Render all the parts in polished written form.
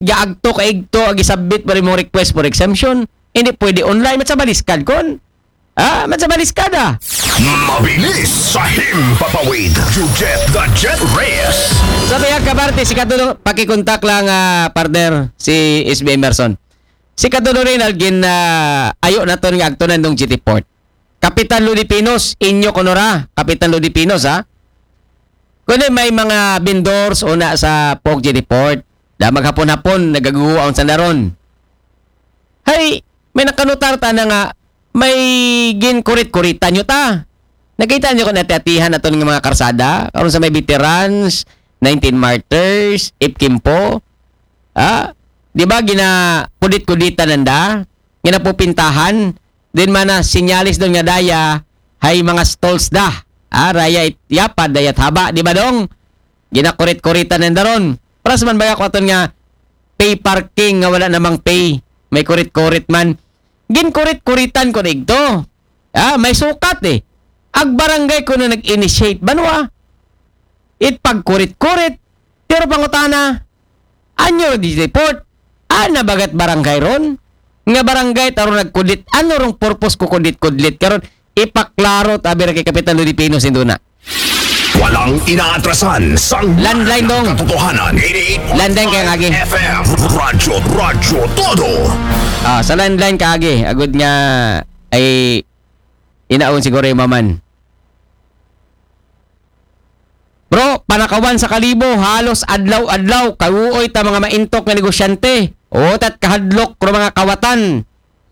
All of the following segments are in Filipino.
gaagto kaigto agisabit pa rin mo request for exemption. Hindi pwede online mat sa baliskad kon. Mat sa baliskad Mabilis sa himpapawid. Jujet the Jet Reyes. Sabi ka parte si Katulo pakikontak lang partner si SB Emerson. Si Katulo Rinald gin ayo na ton nga agto nandong GT Port. Kapitan Ludi Pinos, inyo konora, Kapitan Ludi Pinos Kundi may mga vendors una sa Pog GT Port. Da maghapon-hapon nagaguwaon sa naron. Hay, may nakanutar ta na nga may ginkurit-kuritan nyo ta. Nakita nyo kung natatihan na ito ng mga karsada. Karoon sa may veterans, 19 martyrs, Ipkimpo. Di ba ginapudit-kuditan nanda? Ginapupintahan. Din man na sinyalis doon nga daya, hay mga stalls da. Raya ityapad, dayat haba. Di ba dong? Ginakurit-kuritan nanda ron. Para sa man baga ko aton nga pay parking nga wala namang pay. May kurit-kurit man. Ginkurit-kuritan ko na ito. May sukat Ag barangay ko na nag-initiate. Banwa? Pagkurit-kurit. Pero pangutana, anyo di report? Nabagat barangay ron? Nga barangay taro nagkudit. Ano rong purpose ko kudit-kudlit? Karon ipaklaro tabi kay Kapitan Ludi Pinos induna. Walang inaatrasan sang landline dong. Katotohanan. 88.5 landline kaya ngagi. FM. Radyo Todo. Sa landline kagi. Agud nga ay inaon siguro yung maman. Bro, panakawan sa Kalibo, halos adlaw-adlaw, kawuoy ta mga maintok nga negosyante. Tat kahadlok pro mga kawatan.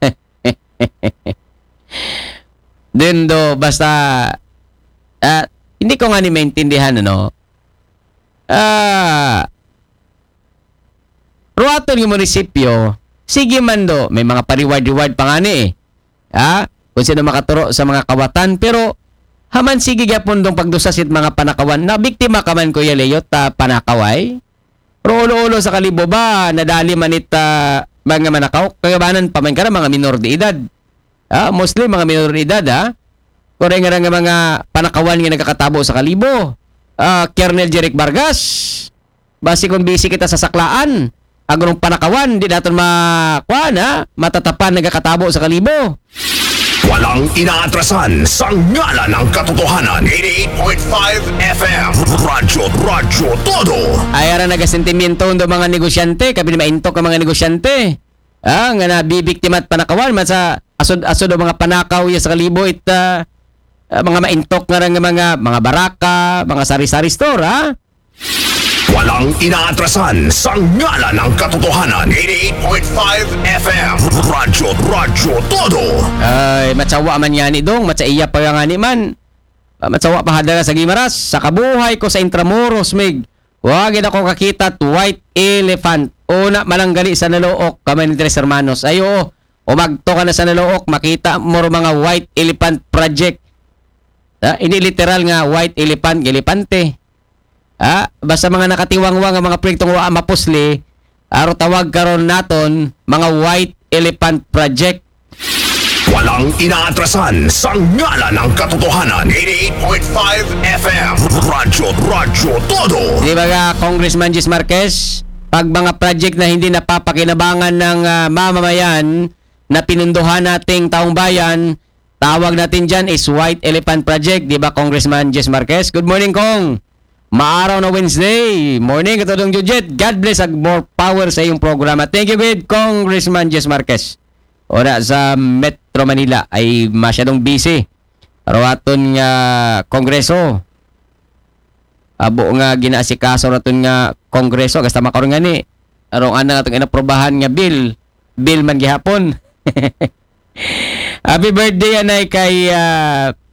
Dindo, basta hindi ko nga ni maintindihan, ruaton yung munisipyo, sige man do, may mga pariward-reward pa nga ni kung sino makaturo sa mga kawatan, pero haman sige gyapon dong pagdusasit mga panakawan na biktima ka man Kuya Leo panakaway. Pero ulo-ulo sa Kalibo ba nadali manit mga manakaw kagabanan pa man ka mga minor de edad. Mostly mga minor de edad Kore nga mga panakawan nga nagkakatabo sa Kalibo. Colonel Jeric Vargas. Basi kung busy kita sa saklaan, agrong panakawan di naton matatapan nagkakatabo sa Kalibo. Walang inaatrasan sang ngalan ng katotohanan. 88.5 FM. Radyo Todo. Ayara nagasentimiento do mga negosyante, kabi maintok ang mga negosyante. Nga nabibiktima at panakawan sa asod do mga panakaw sa Kalibo mga maintok nga mga baraka, mga sari-sari store Walang inaatrasan sang ngalan ng katotohanan. 88.5 FM. Radyo Todo. Ay, matsawa man yan dong, matsaiya pa nga ni man. Matsawa pa hadala sa Gimaras. Sa kabuhay ko sa Intramuros, Mig. Wagin ako kakita white elephant. Una malanggali sa Nalook, kamay ni Tres Hermanos. Ayo, umagto ka na sa Nalook, makita mo mga white elephant project. Ini literal nga white elephant, gelipante. Basta mga nakatiwangwang ang mga proyektong wa mapusli, tawag karon naton mga white elephant project. Walang inaatrasan sang ngalan ng katotohanan. 88.5 FM. Radyo Todo. Di ba Congressman Jis Marquez, pag mga project na hindi napapakinabangan ng mamamayan na pinunduhan nating taong bayan, tawag natin dyan is white elephant project. Di ba Congressman Jis Marquez? Good morning, Kong. Maaraw na Wednesday. Morning, katulong Jujet. God bless ag more power sa iyong programa. Thank you, with Congressman Jess Marquez. Ora sa Metro Manila ay masyadong busy. Arawaton nga kongreso. Abo nga ginaasikaso raton nga kongreso. Gasta makaroon nga ni. Arong ana natong inaprobahan nga bill. Bill man gihapon. Happy birthday anay kay